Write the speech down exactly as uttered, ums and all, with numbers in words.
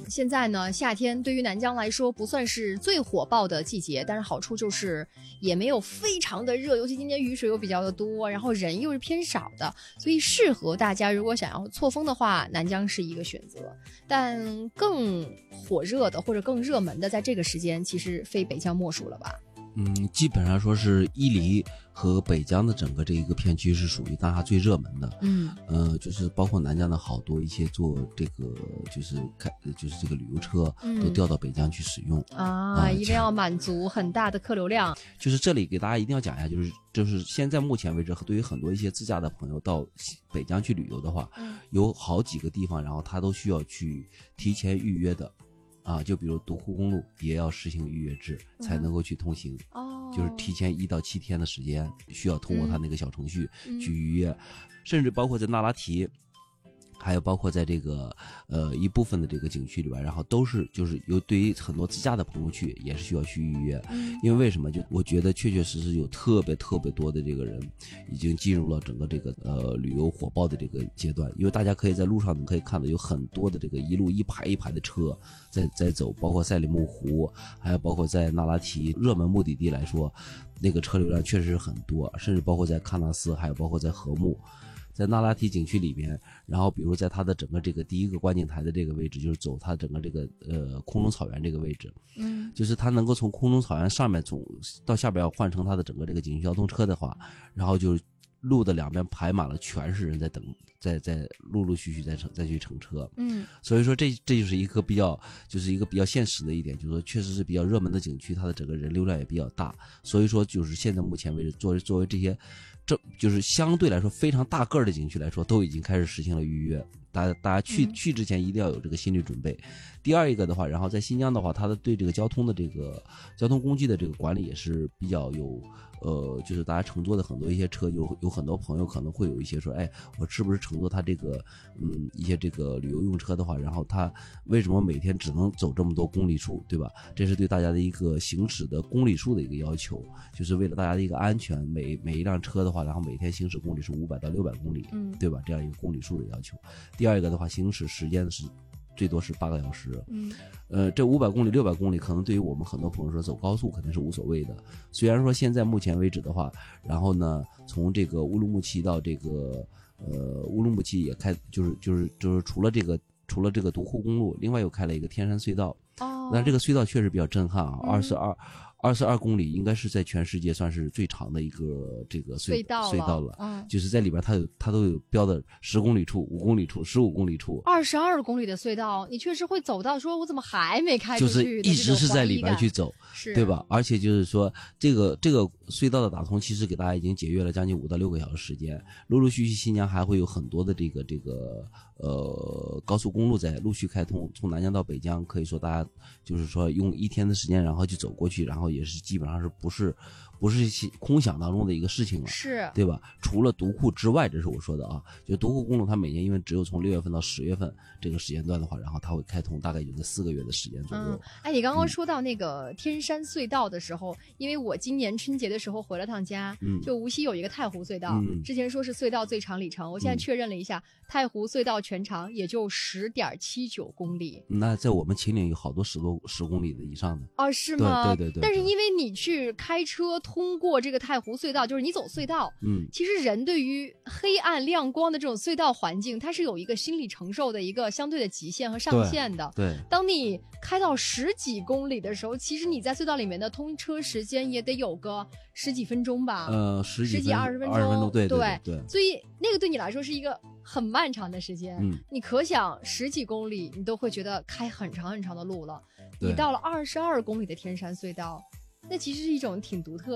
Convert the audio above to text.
现在呢，夏天对于南疆来说不算是最火爆的季节，但是好处就是也没有非常的热，尤其今年雨水又比较的多，然后人又是偏少的，所以适合大家如果想要错峰的话，南疆是一个选择。但更火热的或者更热门的，在这个时间其实非北疆莫属了吧。 嗯，基本上说是伊犁和北疆的整个这一个片区是属于当下最热门的。 嗯， 呃，就是包括南疆的好多一些做这个就是开就是这个旅游车都调到北疆去使用、 嗯、啊，呃、一定要满足很大的客流量。 就是这里给大家一定要讲一下，就是就是现在目前为止，对于很多一些自驾的朋友到北疆去旅游的话， 嗯、 有好几个地方，然后他都需要去提前预约的。啊，就比如独库公路也要实行预约制才能够去通行、 嗯、哦， 就是提前一到七天的时间需要通过他那个小程序去预约、嗯、甚至包括在那拉提，还有包括在这个呃一部分的这个景区里边，然后都是就是有对于很多自驾的朋友去也是需要去预约、嗯、因为为什么就我觉得确确实实有特别特别多的这个人已经进入了整个这个呃旅游火爆的这个阶段，因为大家可以在路上你可以看到有很多的这个一路一排一排的车在在走，包括赛里木湖，还有包括在那拉提热门目的地来说，那个车流量确实很多，甚至包括在喀纳斯，还有包括在禾木。在那拉提景区里面，然后比如在它的整个这个第一个观景台的这个位置，就是走它整个这个呃空中草原这个位置，嗯，就是它能够从空中草原上面从到下边要换成它的整个这个景区交通车的话，然后就路的两边排满了全是人在等，在在陆陆续续在再去乘车，嗯，所以说这这就是一个比较就是一个比较现实的一点，就是说确实是比较热门的景区，它的整个人流量也比较大，所以说就是现在目前为止作为作为这些。这就是相对来说非常大个儿的景区来说，都已经开始实行了预约。大家大家去、嗯、去之前一定要有这个心理准备。第二一个的话，然后在新疆的话，它的对这个交通的这个交通工具的这个管理也是比较有，呃，就是大家乘坐的很多一些车，有有很多朋友可能会有一些说，哎，我是不是乘坐它这个嗯一些这个旅游用车的话，然后它为什么每天只能走这么多公里数，对吧？这是对大家的一个行驶的公里数的一个要求，就是为了大家的一个安全，每每一辆车的话，然后每天行驶公里是五百到六百公里，嗯，对吧？这样一个公里数的要求。第二一个的话，行驶时间是最多是八个小时，嗯，呃，这五百公里、六百公里，可能对于我们很多朋友说走高速肯定是无所谓的。虽然说现在目前为止的话，然后呢，从这个乌鲁木齐到这个呃乌鲁木齐也开，就是就是就是除了这个除了这个独库公路，另外又开了一个天山隧道。哦，那这个隧道确实比较震撼啊，二十二。二十二公里应该是在全世界算是最长的一个这个隧道隧道了，嗯，就是在里边它有它都有标的十公里处、五公里处、十五公里处。 二十二公里的隧道，你确实会走到说，我怎么还没开出去？ 就是一直是在里边去走， 是对吧？而且就是说，这个这个隧道的打通，其实给大家已经节约了将近五到六个小时时间。陆陆续续，新疆还会有很多的这个这个呃高速公路在陆续开通，从南疆到北疆，可以说大家就是说用一天的时间，然后就走过去，然后。也是基本上是不是不是空想当中的一个事情了， 是对吧？除了独库之外，这是我说的啊，就独库公路它每年因为只有从六月份到十月份这个时间段的话，然后它会开通，大概有个四个月的时间左右。 嗯、哎，你刚刚说到那个天山隧道的时候、嗯，因为我今年春节的时候回了趟家，嗯，就无锡有一个太湖隧道、嗯，之前说是隧道最长里程，我现在确认了一下，嗯、太湖隧道全长也就十点七九公里。 那在我们秦岭有好多十多十公里的以上的哦，是吗？ 对对对对。 但是因为你去开车通过这个太湖隧道，就是你走隧道，嗯，其实人对于黑暗亮光的这种隧道环境，它是有一个心理承受的一个相对的极限和上限的。 对，对当你开到十几公里的时候，其实你在隧道里面的通车时间也得有个十几分钟吧？ 呃，十几十几二十分钟， 二十分钟，对对对, 对, 对。 所以那个对你来说是一个很漫长的时间。嗯，你可想十几公里，你都会觉得开很长很长的路了。你到了二十二公里的天山隧道。那其实是一种挺独特的